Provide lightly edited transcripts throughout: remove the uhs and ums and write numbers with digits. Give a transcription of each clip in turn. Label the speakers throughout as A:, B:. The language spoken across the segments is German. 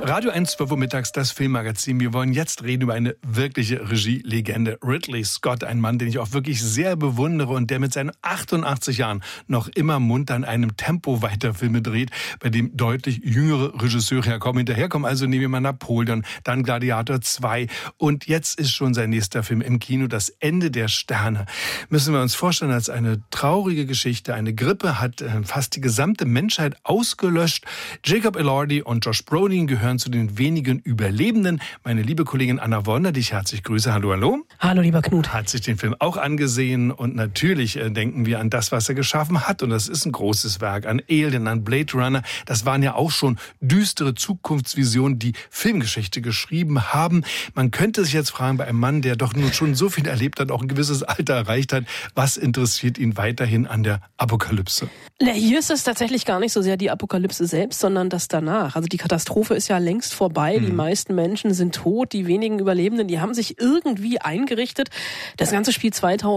A: Radio 1, 12 Uhr mittags, das Filmmagazin. Wir wollen jetzt reden über eine wirkliche Regielegende. Ridley Scott, ein Mann, den ich auch wirklich sehr bewundere und der mit seinen 88 Jahren noch immer munter an einem Tempo weiter Filme dreht, bei dem deutlich jüngere Regisseure hinterherkommen. Also nehmen wir mal Napoleon, dann Gladiator 2 und jetzt ist schon sein nächster Film im Kino, Das Ende der Sterne. Müssen wir uns vorstellen als eine traurige Geschichte. Eine Grippe hat fast die gesamte Menschheit ausgelöscht. Jacob Elordi und Josh Brolin gehören zu den wenigen Überlebenden. Meine liebe Kollegin Anna Wollner, die ich herzlich grüße. Hallo, hallo.
B: Hallo, lieber Knut.
A: Hat sich den Film auch angesehen und natürlich denken wir an das, was er geschaffen hat. Und das ist ein großes Werk. An Alien, an Blade Runner. Das waren ja auch schon düstere Zukunftsvisionen, die Filmgeschichte geschrieben haben. Man könnte sich jetzt fragen, bei einem Mann, der doch nun schon so viel erlebt hat, auch ein gewisses Alter erreicht hat, was interessiert ihn weiterhin an der Apokalypse?
B: Na, hier ist es tatsächlich gar nicht so sehr die Apokalypse selbst, sondern das danach. Also die Katastrophe ist ja längst vorbei. Die meisten Menschen sind tot. Die wenigen Überlebenden, die haben sich irgendwie eingerichtet. Das Ganze spielt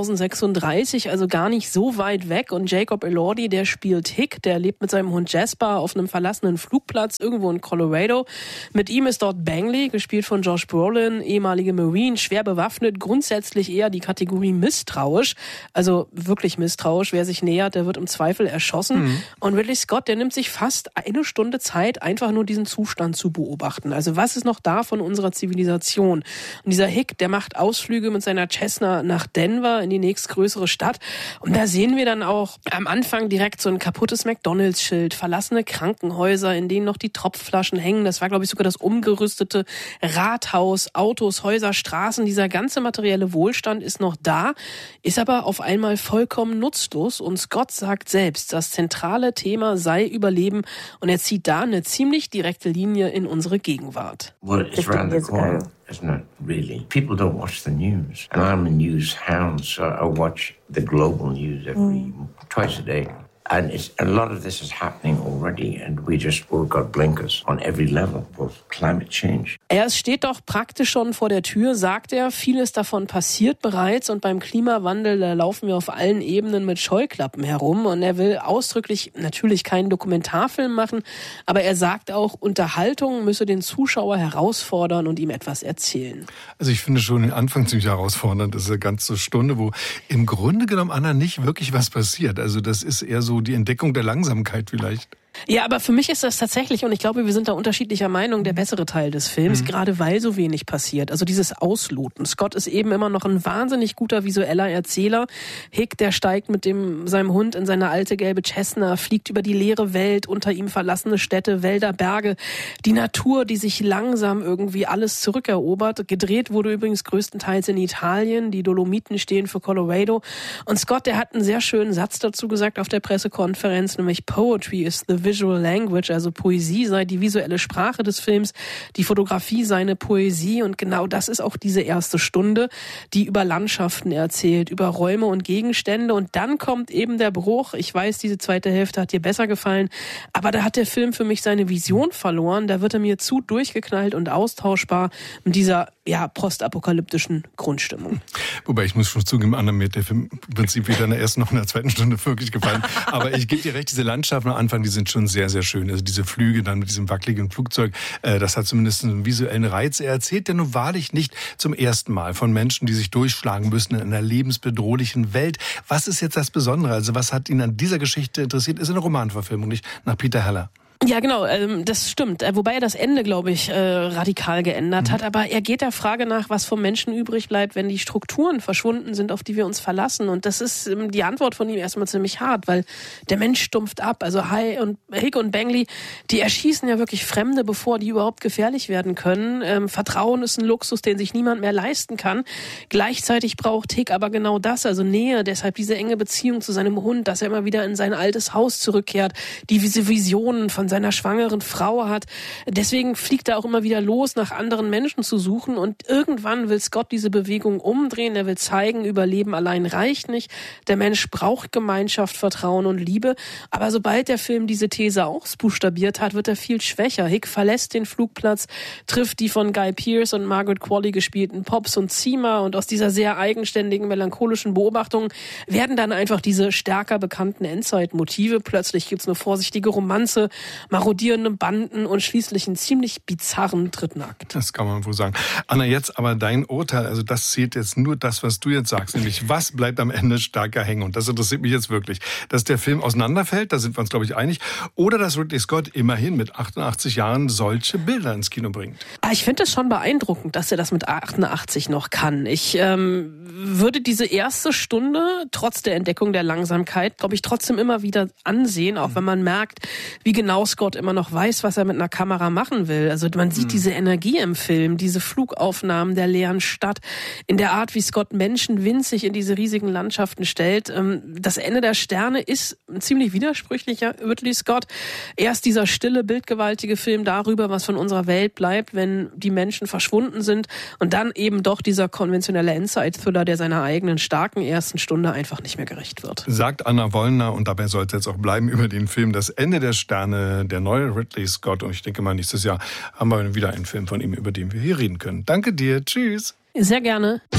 B: 2036, also gar nicht so weit weg. Und Jacob Elordi, der spielt Hick. Der lebt mit seinem Hund Jasper auf einem verlassenen Flugplatz irgendwo in Colorado. Mit ihm ist dort Bangley, gespielt von Josh Brolin, ehemalige Marine, schwer bewaffnet, grundsätzlich eher die Kategorie misstrauisch. Also wirklich misstrauisch. Wer sich nähert, der wird im Zweifel erschossen. Und Ridley Scott, der nimmt sich fast eine Stunde Zeit, einfach nur diesen Zustand zu beobachten. Also was ist noch da von unserer Zivilisation? Und dieser Hick, der macht Ausflüge mit seiner Cessna nach Denver in die nächstgrößere Stadt. Und da sehen wir dann auch am Anfang direkt so ein kaputtes McDonald's-Schild, verlassene Krankenhäuser, in denen noch die Tropfflaschen hängen. Das war, glaube ich, sogar das umgerüstete Rathaus, Autos, Häuser, Straßen. Dieser ganze materielle Wohlstand ist noch da, ist aber auf einmal vollkommen nutzlos. Und Scott sagt selbst, das zentrale Thema sei Überleben. Und er zieht da eine ziemlich direkte Linie in unsere Gegenwart.
C: Well, it's around the corner, isn't it, really? People don't watch the news. And I'm a news hound, so I watch the global news twice a day. And a lot of this is happening already, and we've got blinkers on every level of climate change.
B: Es steht doch praktisch schon vor der Tür, sagt er. Vieles davon passiert bereits und beim Klimawandel, da laufen wir auf allen Ebenen mit Scheuklappen herum. Und er will ausdrücklich natürlich keinen Dokumentarfilm machen, aber er sagt auch, Unterhaltung müsse den Zuschauer herausfordern und ihm etwas erzählen.
A: Also ich finde schon den Anfang ziemlich herausfordernd. Das ist eine ganze Stunde, wo im Grunde genommen, Anna, nicht wirklich was passiert. Also das ist eher so die Entdeckung der Langsamkeit vielleicht.
B: Ja, aber für mich ist das tatsächlich, und ich glaube, wir sind da unterschiedlicher Meinung, der bessere Teil des Films, gerade weil so wenig passiert. Also dieses Ausloten. Scott ist eben immer noch ein wahnsinnig guter visueller Erzähler. Hick, der steigt mit seinem Hund in seine alte gelbe Cessna, fliegt über die leere Welt, unter ihm verlassene Städte, Wälder, Berge. Die Natur, die sich langsam irgendwie alles zurückerobert. Gedreht wurde übrigens größtenteils in Italien. Die Dolomiten stehen für Colorado. Und Scott, der hat einen sehr schönen Satz dazu gesagt auf der Pressekonferenz, nämlich Poetry is the visual language, also Poesie sei die visuelle Sprache des Films, die Fotografie sei eine Poesie und genau das ist auch diese erste Stunde, die über Landschaften erzählt, über Räume und Gegenstände und dann kommt eben der Bruch. Ich weiß, diese zweite Hälfte hat dir besser gefallen, aber da hat der Film für mich seine Vision verloren, da wird er mir zu durchgeknallt und austauschbar mit dieser postapokalyptischen Grundstimmung.
A: Wobei ich muss schon zugeben, Anna, mir hat der Film im Prinzip weder in der ersten noch in der zweiten Stunde wirklich gefallen. Aber ich gebe dir recht, diese Landschaften am Anfang, die sind schon sehr, sehr schön. Also diese Flüge dann mit diesem wackeligen Flugzeug, das hat zumindest einen visuellen Reiz. Er erzählt ja nun wahrlich nicht zum ersten Mal von Menschen, die sich durchschlagen müssen in einer lebensbedrohlichen Welt. Was ist jetzt das Besondere? Also was hat ihn an dieser Geschichte interessiert? Ist eine Romanverfilmung, nicht nach Peter Heller.
B: Ja, genau, das stimmt. Wobei er das Ende, glaube ich, radikal geändert hat. Aber er geht der Frage nach, was vom Menschen übrig bleibt, wenn die Strukturen verschwunden sind, auf die wir uns verlassen. Und das ist die Antwort von ihm erstmal ziemlich hart, weil der Mensch stumpft ab. Also Hick und Bangley, die erschießen ja wirklich Fremde, bevor die überhaupt gefährlich werden können. Vertrauen ist ein Luxus, den sich niemand mehr leisten kann. Gleichzeitig braucht Hick aber genau das, also Nähe, deshalb diese enge Beziehung zu seinem Hund, dass er immer wieder in sein altes Haus zurückkehrt, diese Visionen von seiner schwangeren Frau hat. Deswegen fliegt er auch immer wieder los, nach anderen Menschen zu suchen und irgendwann will Scott diese Bewegung umdrehen. Er will zeigen, Überleben allein reicht nicht. Der Mensch braucht Gemeinschaft, Vertrauen und Liebe. Aber sobald der Film diese These ausbuchstabiert hat, wird er viel schwächer. Hick verlässt den Flugplatz, trifft die von Guy Pearce und Margaret Qualley gespielten Pops und Zima und aus dieser sehr eigenständigen, melancholischen Beobachtung werden dann einfach diese stärker bekannten Endzeitmotive. Plötzlich gibt's eine vorsichtige Romanze, marodierende Banden und schließlich einen ziemlich bizarren dritten Akt.
A: Das kann man wohl sagen. Anna, jetzt aber dein Urteil, also das zählt jetzt nur das, was du jetzt sagst, nämlich was bleibt am Ende stärker hängen? Und das interessiert mich jetzt wirklich. Dass der Film auseinanderfällt, da sind wir uns, glaube ich, einig, oder dass Ridley Scott immerhin mit 88 Jahren solche Bilder ins Kino bringt?
B: Ich finde es schon beeindruckend, dass er das mit 88 noch kann. Ich würde diese erste Stunde, trotz der Entdeckung der Langsamkeit, glaube ich, trotzdem immer wieder ansehen, auch wenn man merkt, wie genau Scott immer noch weiß, was er mit einer Kamera machen will. Also man sieht diese Energie im Film, diese Flugaufnahmen der leeren Stadt, in der Art, wie Scott Menschen winzig in diese riesigen Landschaften stellt. Das Ende der Sterne ist ein ziemlich widersprüchlicher Ridley Scott. Erst dieser stille, bildgewaltige Film darüber, was von unserer Welt bleibt, wenn die Menschen verschwunden sind, und dann eben doch dieser konventionelle Endzeit-Thriller, der seiner eigenen starken ersten Stunde einfach nicht mehr gerecht wird.
A: Sagt Anna Wollner, und dabei sollte es jetzt auch bleiben, über den Film Das Ende der Sterne, der neue Ridley Scott. Und ich denke mal, nächstes Jahr haben wir wieder einen Film von ihm, über den wir hier reden können. Danke dir. Tschüss.
B: Sehr gerne.